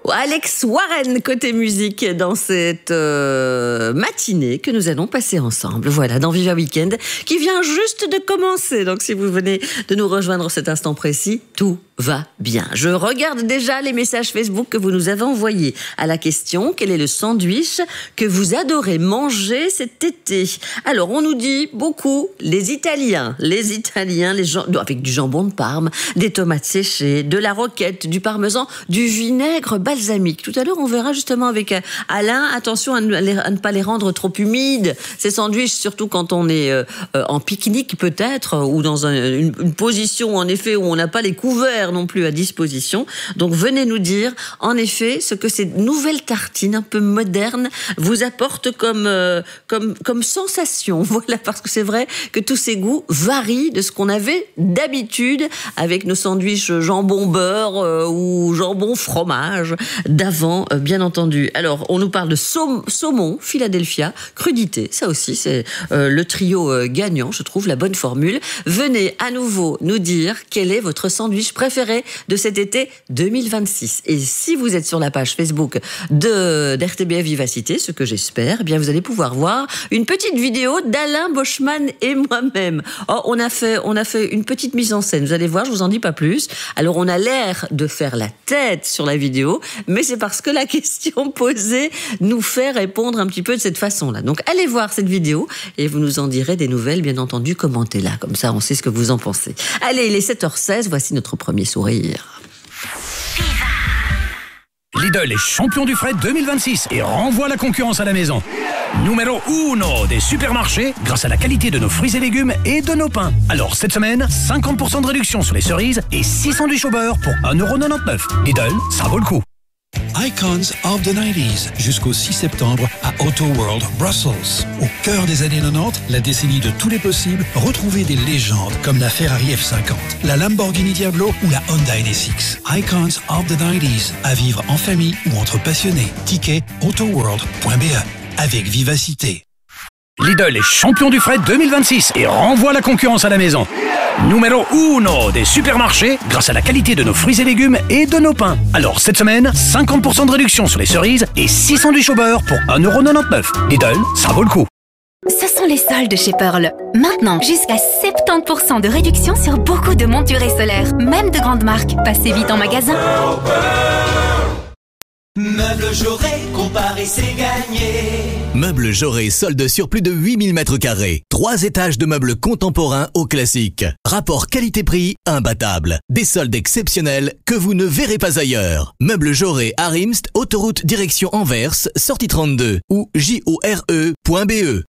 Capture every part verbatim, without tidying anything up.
Alex Warren côté musique dans cette euh, matinée que nous allons passer ensemble. Voilà, dans Viva Weekend qui vient juste de commencer. Donc si vous venez de nous rejoindre cet instant précis, tout va bien. Je regarde déjà les messages Facebook que vous nous avez envoyés à la question: quel est le sandwich que vous adorez manger cet été? Alors on nous dit beaucoup les Italiens, les Italiens, les gens avec du jambon de Parme, des tomates séchées, de la roquette, du parmesan, du vinaigre balsamique. Tout à l'heure on verra justement avec Alain, attention à ne, à ne pas les rendre trop humides, ces sandwichs, surtout quand on est euh, en pique-nique peut-être, ou dans un, une, une position en effet où on n'a pas les couverts non plus à disposition. Donc venez nous dire en effet ce que ces nouvelles tartines un peu modernes vous apportent comme euh, comme comme sensation. Voilà, parce que c'est vrai que tous ces goûts varient de ce qu'on avait d'habitude avec nos sandwichs jambon beurre euh, ou jambon fromage d'avant, euh, bien entendu. Alors on nous parle de saum- saumon Philadelphia, crudité, ça aussi c'est euh, le trio euh, gagnant, je trouve la bonne formule. Venez à nouveau nous dire quel est votre sandwich préféré de cet été deux mille vingt-six. Et si vous êtes sur la page Facebook de d'R T B F Vivacité, ce que j'espère, eh bien vous allez pouvoir voir une petite vidéo d'Alain Boschman et moi-même. Oh, on a fait, on a fait une petite mise en scène. Vous allez voir, je vous en dis pas plus. Alors on a l'air de faire la tête sur la vidéo, mais c'est parce que la question posée nous fait répondre un petit peu de cette façon-là. Donc allez voir cette vidéo et vous nous en direz des nouvelles, bien entendu, commentez-la. Comme ça, on sait ce que vous en pensez. Allez, il est sept heures seize, voici notre premier sourire. Lidl est champion du fret deux mille vingt-six et renvoie la concurrence à la maison. Numéro uno des supermarchés grâce à la qualité de nos fruits et légumes et de nos pains. Alors cette semaine, cinquante pour cent de réduction sur les cerises et six sandwichs au beurre pour un euro quatre-vingt-dix-neuf. Lidl, ça vaut le coup. Icons of the nineties, jusqu'au six septembre à Auto World Brussels. Au cœur des années quatre-vingt-dix, la décennie de tous les possibles, retrouvez des légendes comme la Ferrari F cinquante, la Lamborghini Diablo ou la Honda N S X. Icons of the nineties, à vivre en famille ou entre passionnés. Ticket autoworld point b e avec vivacité. Lidl est champion du fret deux mille vingt-six et renvoie la concurrence à la maison. Numéro uno des supermarchés grâce à la qualité de nos fruits et légumes et de nos pains. Alors cette semaine, cinquante pour cent de réduction sur les cerises et six sandwichs au beurre pour un euro quatre-vingt-dix-neuf. Lidl, ça vaut le coup. Ce sont les soldes chez Pearl. Maintenant, jusqu'à soixante-dix pour cent de réduction sur beaucoup de montures solaires, même de grandes marques. Passez vite en magasin. Meubles Jaurès, comparer c'est gagné. Meubles Jaurès, solde sur plus de huit mille mètres carrés. Trois étages de meubles contemporains au classique. Rapport qualité-prix imbattable. Des soldes exceptionnels que vous ne verrez pas ailleurs. Meubles Jaurès à Rimst, autoroute direction Anvers, sortie trente-deux ou j o r e point b e.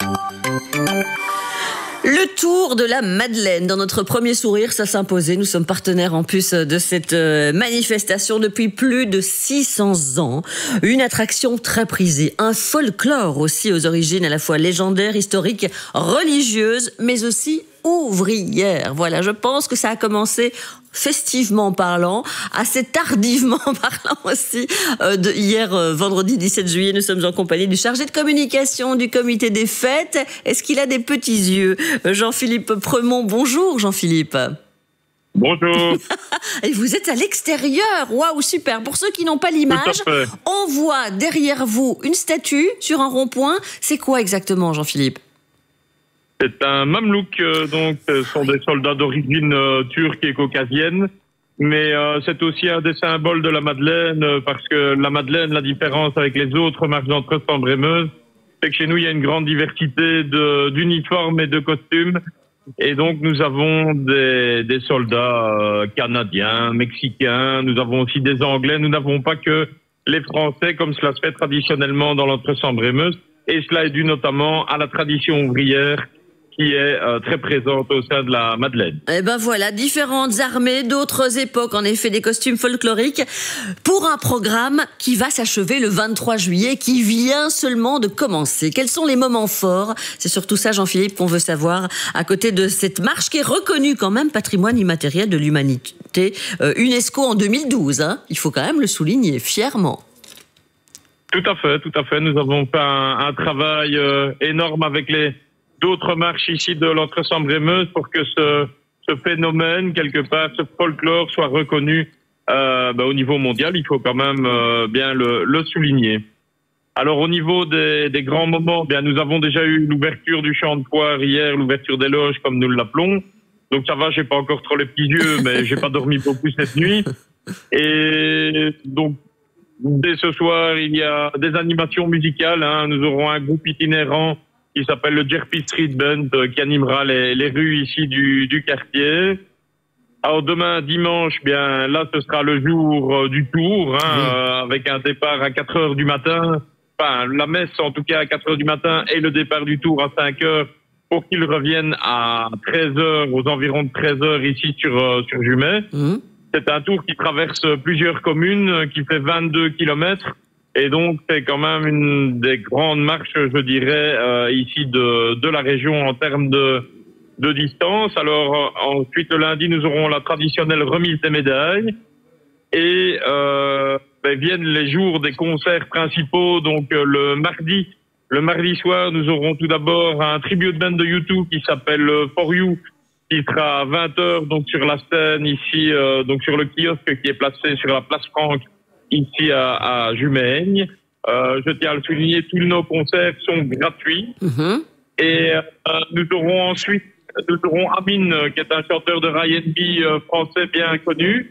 Le tour de la Madeleine. Dans notre premier sourire, ça s'imposait. Nous sommes partenaires en plus de cette manifestation depuis plus de six cents ans. Une attraction très prisée. Un folklore aussi aux origines à la fois légendaires, historiques, religieuses, mais aussi ouvrière. Voilà, je pense que ça a commencé festivement parlant, assez tardivement parlant aussi. Euh, de hier, euh, vendredi dix-sept juillet, nous sommes en compagnie du chargé de communication du comité des fêtes. Est-ce qu'il a des petits yeux? Jean-Philippe Premont, bonjour Jean-Philippe. Bonjour. Et vous êtes à l'extérieur. Waouh, super. Pour ceux qui n'ont pas l'image, on voit derrière vous une statue sur un rond-point. C'est quoi exactement, Jean-Philippe? C'est un mamelouk, euh, donc ce sont des soldats d'origine euh, turque et caucasienne, mais euh, c'est aussi un des symboles de la Madeleine, euh, parce que la Madeleine, la différence avec les autres marches d'Entre-Sambre-et-Meuse, c'est que chez nous il y a une grande diversité de, d'uniformes et de costumes, et donc nous avons des, des soldats euh, canadiens, mexicains, nous avons aussi des Anglais, nous n'avons pas que les Français comme cela se fait traditionnellement dans l'Entre-Sambre-et-Meuse, et cela est dû notamment à la tradition ouvrière qui est euh, très présente au sein de la Madeleine. Eh ben voilà, différentes armées d'autres époques, en effet, des costumes folkloriques, pour un programme qui va s'achever le vingt-trois juillet, qui vient seulement de commencer. Quels sont les moments forts? C'est surtout ça, Jean-Philippe, qu'on veut savoir, à côté de cette marche qui est reconnue quand même patrimoine immatériel de l'humanité, euh, UNESCO en deux mille douze, hein. Il faut quand même le souligner fièrement. Tout à fait, tout à fait. Nous avons fait un, un travail euh, énorme avec les d'autres marches ici de l'Entre-Sambre-et-Meuse pour que ce, ce phénomène, quelque part, ce folklore soit reconnu euh, bah, au niveau mondial, il faut quand même euh, bien le, le souligner. Alors au niveau des, des grands moments, bien nous avons déjà eu l'ouverture du champ de foire hier, l'ouverture des loges comme nous l'appelons. Donc ça va, j'ai pas encore trop les petits yeux, mais j'ai pas dormi beaucoup cette nuit. Et donc dès ce soir, il y a des animations musicales. Hein. Nous aurons un groupe itinérant qui s'appelle le Jerpy Street Band euh, qui animera les, les rues ici du, du quartier. Alors demain dimanche, bien là ce sera le jour euh, du tour, hein, mmh. euh, avec un départ à quatre heures du matin. Enfin, la messe en tout cas à quatre heures du matin et le départ du tour à cinq heures pour qu'ils reviennent à treize heures, aux environs de treize heures ici sur, euh, sur Jumet. Mmh. C'est un tour qui traverse plusieurs communes, qui fait vingt-deux kilomètres et donc c'est quand même une des grandes marches, je dirais, euh, ici de, de la région en termes de, de distance. Alors euh, ensuite le lundi, nous aurons la traditionnelle remise des médailles et euh, ben, viennent les jours des concerts principaux. Donc euh, le mardi, le mardi soir, nous aurons tout d'abord un tribute band de U deux qui s'appelle euh, For You, qui sera à vingt heures donc sur la scène ici, euh, donc sur le kiosque qui est placé sur la place Franck ici à, à Jumaigne. Euh, je tiens à le souligner, tous nos concerts sont gratuits. Mmh. Et euh, nous aurons ensuite, nous aurons Amine, qui est un chanteur de R and B euh, français bien connu,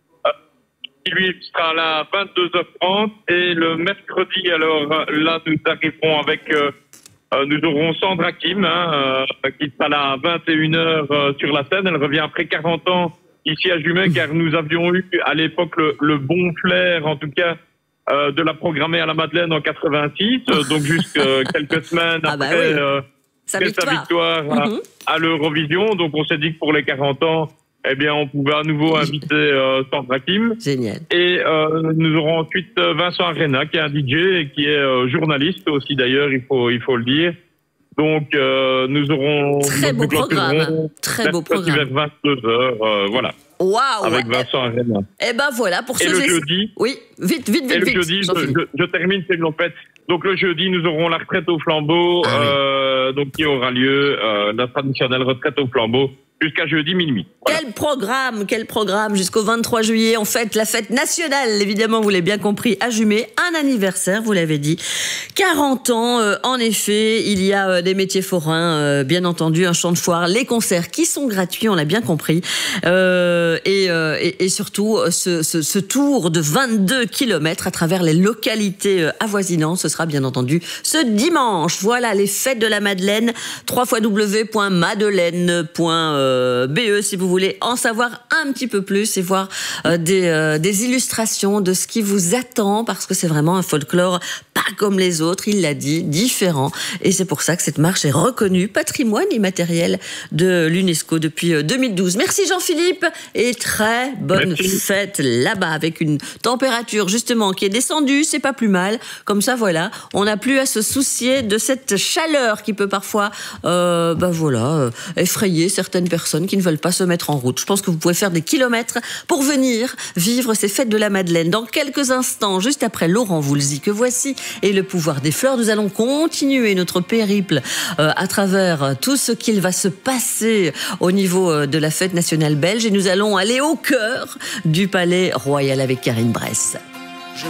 qui lui sera là à vingt-deux heures trente. Et le mercredi, alors là, nous arriverons avec, euh, euh, nous aurons Sandra Kim, hein, euh, qui sera là à vingt et une heures euh, sur la scène. Elle revient après quarante ans ici à Jumet, car nous avions eu à l'époque le, le bon flair, en tout cas, euh, de la programmer à la Madeleine en quatre-vingt-six, euh, donc juste euh, quelques semaines ah bah après, oui. euh, sa après victoire, sa victoire mm-hmm. à, à l'Eurovision. Donc on s'est dit que pour les quarante ans, eh bien, on pouvait à nouveau inviter euh, Sandra Kim. Génial. Et euh, nous aurons ensuite Vincent Arena, qui est un D J et qui est euh, journaliste aussi d'ailleurs, il faut il faut le dire. Donc euh, nous aurons très beau programme, très beau programme. Vers vingt-deux heures, euh, voilà. Waouh. Avec Vincent Arena. Et ben voilà pour et ceux le jeudi. Oui, vite, vite, vite, et le vite. jeudi, je, je, je termine, c'est l'opette. Donc le jeudi, nous aurons la retraite au flambeau, ah, euh, oui. donc qui aura lieu, euh, la traditionnelle retraite au flambeau, jusqu'à jeudi minuit. Voilà. Quel programme, quel programme. Jusqu'au vingt-trois juillet, on fête la fête nationale, évidemment, vous l'avez bien compris, à Jumet. Un anniversaire, vous l'avez dit. quarante ans, euh, en effet, il y a euh, des métiers forains, euh, bien entendu, un champ de foire, les concerts qui sont gratuits, on l'a bien compris. Euh, et, euh, et, et surtout, ce, ce, ce tour de vingt-deux kilomètres à travers les localités euh, avoisinantes, ce sera bien entendu ce dimanche. Voilà, les fêtes de la Madeleine, w w w point madeleine point b e si vous voulez en savoir un petit peu plus et voir euh, des, euh, des illustrations de ce qui vous attend, parce que c'est vraiment un folklore pas comme les autres, il l'a dit, différent. Et c'est pour ça que cette marche est reconnue patrimoine immatériel de l'UNESCO depuis deux mille douze. Merci Jean-Philippe et très bonne Merci. fête là-bas, avec une température justement qui est descendue, c'est pas plus mal. Comme ça, voilà, on n'a plus à se soucier de cette chaleur qui peut parfois euh, bah voilà, euh, effrayer certaines personnes qui ne veulent pas se mettre en route. Je pense que vous pouvez faire des kilomètres pour venir vivre ces fêtes de la Madeleine. Dans quelques instants, juste après Laurent Voulzy, que voici, et le pouvoir des fleurs, nous allons continuer notre périple euh, à travers tout ce qu'il va se passer au niveau euh, de la fête nationale belge, et nous allons aller au cœur du palais royal avec Karine Bress.